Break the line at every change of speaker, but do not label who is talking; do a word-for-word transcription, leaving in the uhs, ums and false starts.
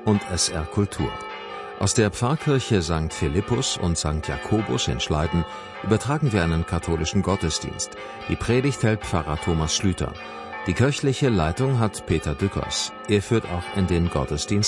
und S R Kultur. Aus der Pfarrkirche Sankt Philippus und Sankt Jakobus in Schleiden übertragen wir einen katholischen Gottesdienst. Die Predigt hält Pfarrer Thomas Schlüter. Die kirchliche Leitung hat Peter Dückers. Er führt auch in den Gottesdienst